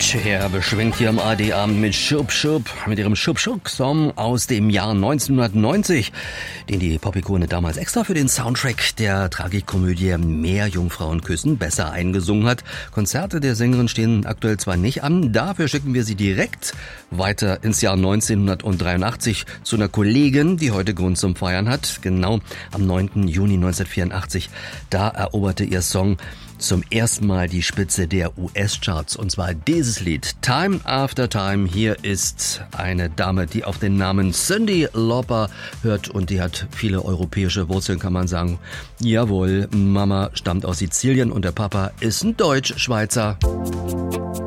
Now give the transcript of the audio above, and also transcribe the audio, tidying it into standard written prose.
Cher beschwingt hier am AD-Abend mit Schub Schub, mit ihrem Schub Schub-Song aus dem Jahr 1990, den die Pop-Ikone damals extra für den Soundtrack der Tragikomödie Mehr Jungfrauen küssen besser eingesungen hat. Konzerte der Sängerin stehen aktuell zwar nicht an, dafür schicken wir sie direkt weiter ins Jahr 1983 zu einer Kollegin, die heute Grund zum Feiern hat. Genau am 9. Juni 1984, da eroberte ihr Song zum ersten Mal die Spitze der US-Charts, und zwar dieses Lied, Time After Time. Hier ist eine Dame, die auf den Namen Cyndi Lauper hört, und die hat viele europäische Wurzeln, kann man sagen. Jawohl, Mama stammt aus Sizilien und der Papa ist ein Deutsch-Schweizer.